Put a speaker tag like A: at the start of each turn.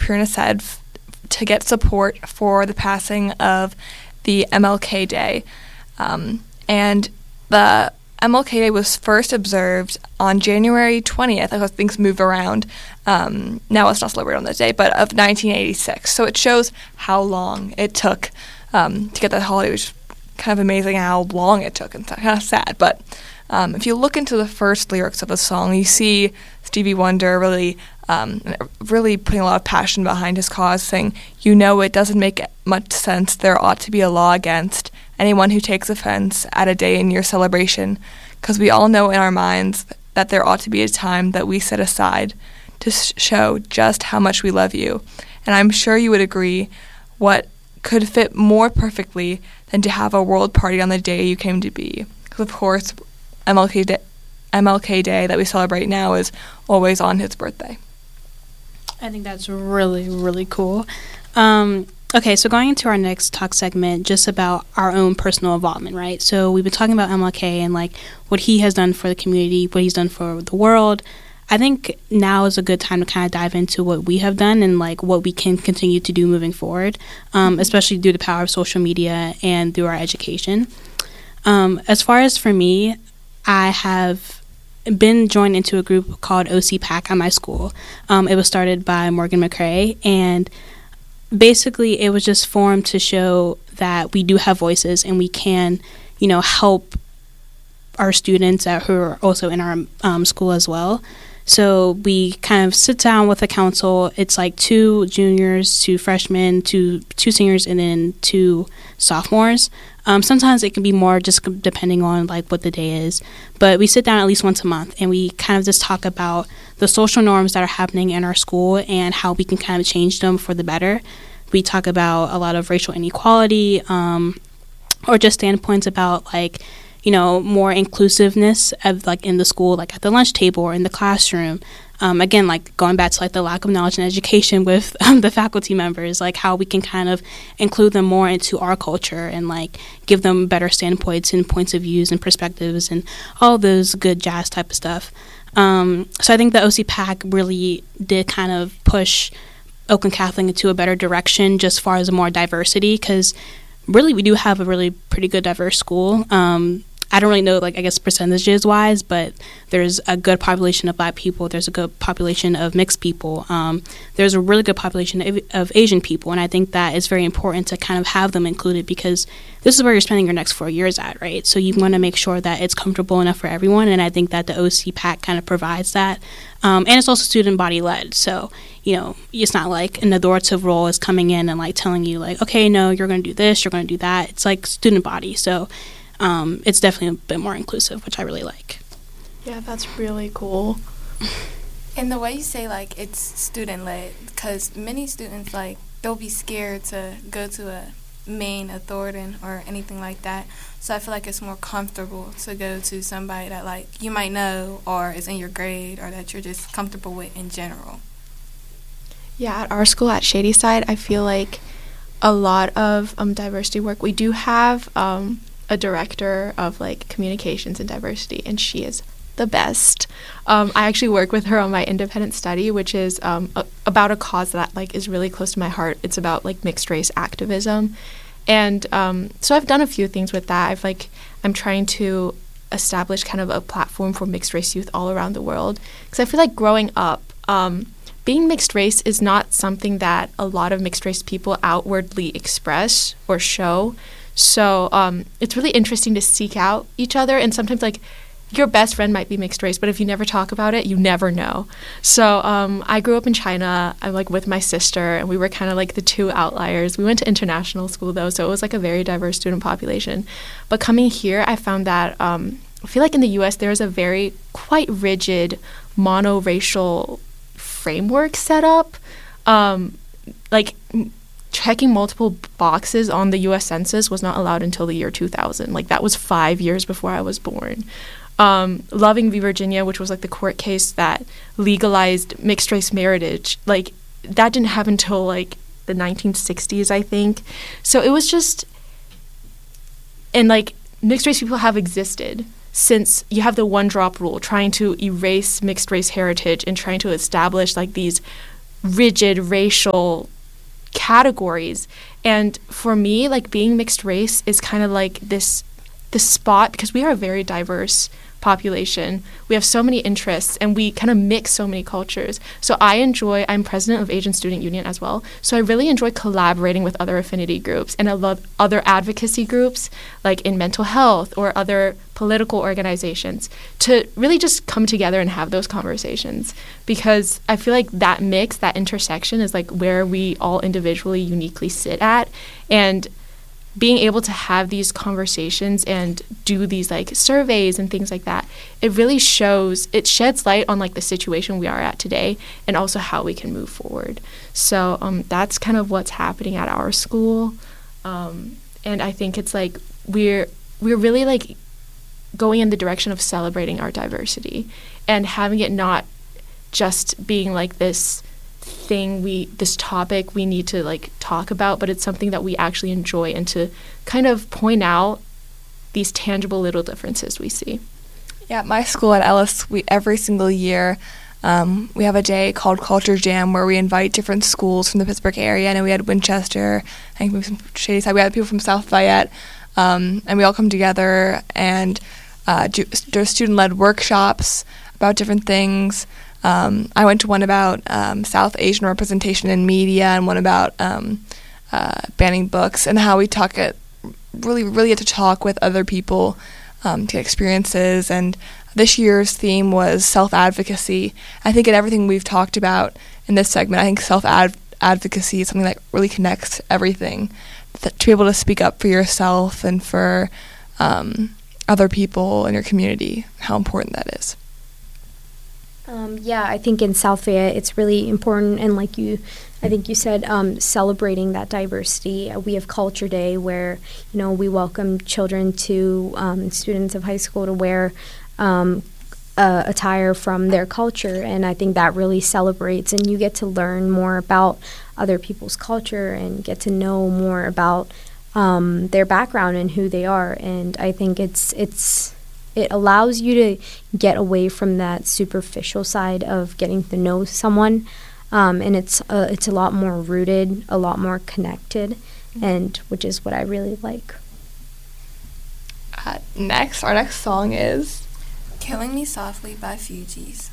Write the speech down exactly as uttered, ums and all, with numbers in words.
A: Purna said, f- to get support for the passing of the M L K Day. Um, and the M L K Day was first observed on January twentieth. I thought things move around. Um, now it's not celebrated on that day, but of nineteen eighty-six. So it shows how long it took um, to get that holiday, which is kind of amazing how long it took and kind of sad. But um, if you look into the first lyrics of the song, you see Stevie Wonder really, um, really putting a lot of passion behind his cause, saying, "You know, it doesn't make much sense. There ought to be a law against anyone who takes offense at a day in your celebration, because we all know in our minds that there ought to be a time that we set aside to sh- show just how much we love you. And I'm sure you would agree, what could fit more perfectly than to have a world party on the day you came to be?" Because, of course, M L K Day, M L K Day that we celebrate now is always on his birthday.
B: I think that's really, really cool. Um, okay, so going into our next talk segment, just about our own personal involvement, right? So we've been talking about M L K and, like, what he has done for the community, what he's done for the world. I think now is a good time to kind of dive into what we have done and, like, what we can continue to do moving forward, um, especially through the power of social media and through our education. Um, as far as for me, I have been joined into a group called O C PAC at my school. Um, it was started by Morgan McCrae, and basically it was just formed to show that we do have voices and we can, you know, help our students that who are also in our um, school as well. So we kind of sit down with the council. It's like two juniors, two freshmen, two two seniors, and then two sophomores. Um, sometimes it can be more just depending on like what the day is. But we sit down at least once a month and we kind of just talk about the social norms that are happening in our school and how we can kind of change them for the better. We talk about a lot of racial inequality, um, or just standpoints about like, you know, more inclusiveness of like in the school, like at the lunch table or in the classroom. Um, again, like going back to like the lack of knowledge and education with um, the faculty members, like how we can kind of include them more into our culture and like give them better standpoints and points of views and perspectives and all those good jazz type of stuff. Um, so I think the O C PAC really did kind of push Oakland Catholic into a better direction just as far as more diversity, because really we do have a really pretty good diverse school. Um, I don't really know, like, I guess percentages wise, but there's a good population of Black people. There's a good population of mixed people. Um, there's a really good population of, of Asian people. And I think that it's very important to kind of have them included because this is where you're spending your next four years at, right? So you want to make sure that it's comfortable enough for everyone. And I think that the O C PAC kind of provides that. Um, and it's also student body led. So, you know, it's not like an authoritative role is coming in and like telling you like, okay, no, you're going to do this, you're going to do that. It's like student body. So Um, it's definitely a bit more inclusive, which I really like.
C: Yeah, that's really cool.
D: And the way you say, like, it's student-led, because many students, like, they'll be scared to go to a main authority or anything like that. So I feel like it's more comfortable to go to somebody that, like, you might know or is in your grade or that you're just comfortable with in general.
C: Yeah, at our school at Shadyside, I feel like a lot of um, diversity work. We do have um, a director of like communications and diversity, and she is the best. Um, I actually work with her on my independent study, which is um, a, about a cause that like is really close to my heart. It's about like mixed race activism, and um, so I've done a few things with that. I've like I'm trying to establish kind of a platform for mixed race youth all around the world, because I feel like growing up, um, being mixed race is not something that a lot of mixed race people outwardly express or show. So um, it's really interesting to seek out each other, and sometimes like your best friend might be mixed race, but if you never talk about it, you never know. So um, I grew up in China. I'm like with my sister, and we were kind of like the two outliers. We went to international school though, so it was like a very diverse student population. But coming here, I found that um, I feel like in the U S there is a very quite rigid monoracial framework set up. Um, like checking multiple boxes on the U S Census was not allowed until the year two thousand. Like, that was five years before I was born. Um, Loving v. Virginia, which was, like, the court case that legalized mixed-race marriage, like, that didn't happen until, like, the nineteen sixties, I think. So it was just... And, like, mixed-race people have existed since you have the one-drop rule, trying to erase mixed-race heritage and trying to establish, like, these rigid racial categories. And for me, like, being mixed race is kind of like this this spot, because we are a very diverse population. We have so many interests, and we kind of mix so many cultures. So I enjoy, I'm president of Asian Student Union as well, so I really enjoy collaborating with other affinity groups, and I love other advocacy groups, like in mental health or other political organizations, to really just come together and have those conversations, because I feel like that mix, that intersection is like where we all individually uniquely sit at. And being able to have these conversations and do these like surveys and things like that, it really shows, it sheds light on like the situation we are at today, and also how we can move forward. So um, that's kind of what's happening at our school. Um, and I think it's like we're we're really like going in the direction of celebrating our diversity and having it not just being like this thing we this topic we need to like talk about, but it's something that we actually enjoy, and to kind of point out these tangible little differences we see.
A: Yeah, at my school at Ellis, we every single year um, we have a day called Culture Jam, where we invite different schools from the Pittsburgh area. And we had Winchester, I think we from Shadyside, we had people from South Fayette, um, and we all come together and uh, do, do student-led workshops about different things. Um, I went to one about um, South Asian representation in media, and one about um, uh, banning books, and how we talk it really, really get to talk with other people um, to get experiences. And this year's theme was self-advocacy. I think in everything we've talked about in this segment, I think self-advocacy is something that really connects everything. That, to be able to speak up for yourself and for um, other people in your community, how important that is.
E: Um, yeah, I think in South Fayette it's really important, and like you, I think you said, um, celebrating that diversity. Uh, we have Culture Day, where, you know, we welcome children to, um, students of high school to wear um, uh, attire from their culture, and I think that really celebrates, and you get to learn more about other people's culture and get to know more about um, their background and who they are, and I think it's it's it allows you to get away from that superficial side of getting to know someone, um, and it's uh, it's a lot more rooted, a lot more connected, and which is what I really like.
A: Uh, next, our next song is
D: Killing Me Softly by Fugees.